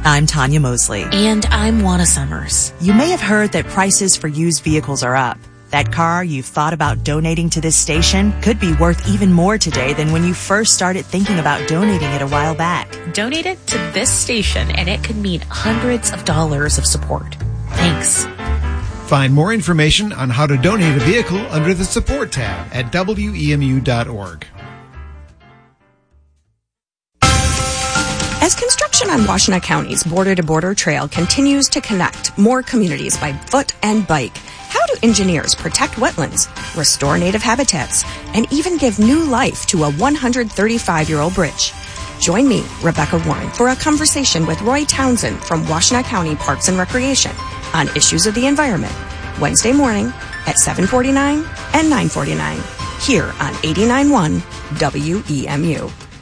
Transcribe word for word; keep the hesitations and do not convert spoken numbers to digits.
I'm Tanya Mosley. And I'm Juana Summers. You may have heard that prices for used vehicles are up. That car you've thought about donating to this station could be worth even more today than when you first started thinking about donating it a while back. Donate it to this station, and it could mean hundreds of dollars of support. Thanks. Find more information on how to donate a vehicle under the Support tab at W E M U dot org. As construction on Washtenaw County's border-to-border trail continues to connect more communities by foot and bike, how do engineers protect wetlands, restore native habitats, and even give new life to a one hundred thirty-five-year-old bridge? Join me, Rebecca Warren, for a conversation with Roy Townsend from Washtenaw County Parks and Recreation on issues of the environment, Wednesday morning at seven forty-nine and nine forty-nine, here on eighty-nine point one W E M U.